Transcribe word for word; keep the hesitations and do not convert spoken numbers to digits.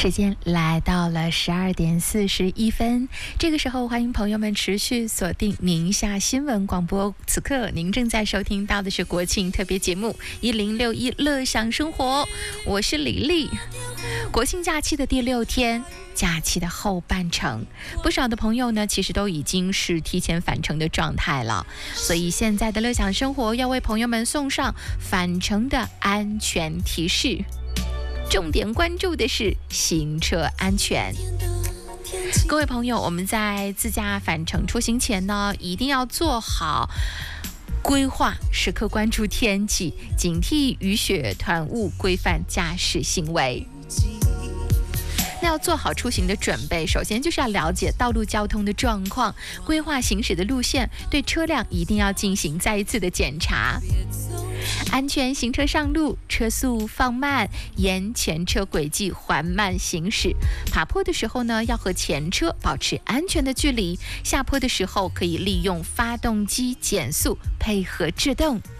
时间来到了十二点四十一分，这个时候欢迎朋友们持续锁定宁夏新闻广播。此刻您正在收听到的是国庆特别节目一零六一乐享生活，我是李丽。国庆假期的第六天，假期的后半程，不少的朋友呢其实都已经是提前返程的状态了，所以现在的乐享生活要为朋友们送上返程的安全提示。重点关注的是行车安全。各位朋友，我们在自驾返程出行前呢，一定要做好规划，时刻关注天气，警惕雨雪团雾，规范驾驶行为。那要做好出行的准备，首先就是要了解道路交通的状况，规划行驶的路线，对车辆一定要进行再一次的检查。安全行车上路，车速放慢，沿前车轨迹缓慢行驶。爬坡的时候呢，要和前车保持安全的距离；下坡的时候可以利用发动机减速，配合制动。